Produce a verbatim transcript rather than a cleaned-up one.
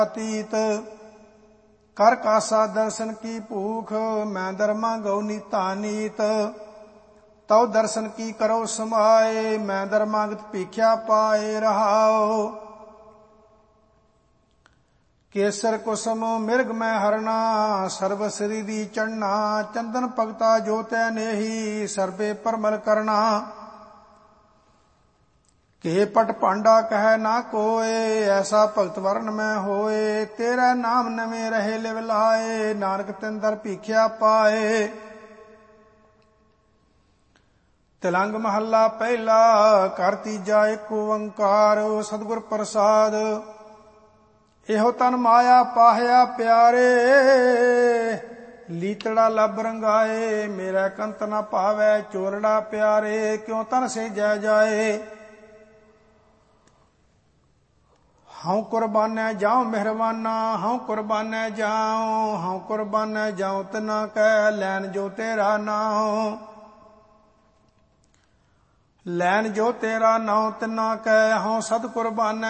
ਅਤੀਤ ਕਰ ਕਾਸਾ ਦਰਸ਼ਨ ਕੀ ਭੂਖ ਮੈਂ ਦਰਮਾ ਗਉ ਨੀਤਾ ਨੀਤ ਤਉ ਦਰਸ਼ਨ ਕੀ ਕਰੋ ਸਮਾਏ ਮੈਂ ਦਰਮਾਗਤ ਭੀਖਿਆ ਪਾਏ ਰਹਾਓ ਕੇਸਰ ਕੁਸਮ ਮਿਰਗ ਮੈਂ ਹਰਣਾ ਸਰਬ ਸ੍ਰੀ ਦੀ ਚੜਨਾ ਚੰਦਨ ਭਗਤਾ ਜੋ ਤੈ ਨੇਹੀ ਸਰਬੇ ਪਰਮਲ ਕਰਨਾ ਕੇ ਪਟ ਭਾਂਡਾ ਕਹਿ ਨਾ ਕੋਏ ਐਸਾ ਭਗਤ ਵਰਨ ਮੈਂ ਹੋਏ ਤੇਰਾ ਨਾਮ ਨਵੇਂ ਰਹੇ ਲਿਵ ਲਾਏ ਨਾਨਕ ਤਿੰਦਰ ਭੀਖਿਆ ਪਾਏ ਤਿਲੰਗ ਮਹੱਲਾ ਪਹਿਲਾ ਘਰ ਤੀਜਾ ਏਕ ਓੰਕਾਰ ਸਤਿਗੁਰ ਪ੍ਰਸਾਦ ਇਹੋ ਤਨ ਮਾਇਆ ਪਾਹਿਆ ਪਿਆਰੇ ਲੀਤੜਾ ਲੱਭ ਰੰਗਾਏ ਮੇਰਾ ਕੰਤ ਨਾ ਭਾਵੈ ਚੋਰੜਾ ਪਿਆਰੇ ਕਿਉ ਤਨ ਸੇ ਜੈ ਜਾਏ ਹਉ ਕੁਰਬਾਨੈ ਜਾਉ ਮਿਹਰਬਾਨਾ ਹਉ ਕੁਰਬਾਨੈ ਜਾਉ ਹਉ ਕੁਰਬਾਨੈ ਜਾਉ ਤਨਾ ਕਹਿ ਲੈਨ ਜੋ ਤੇਰਾ ਨਾਉ ਲੈਨ ਜੋ ਤੇਰਾ ਨਾਉ ਤਨਾ ਕਹਿ ਹਉ ਸਦ ਕੁਰਬਾਨੈ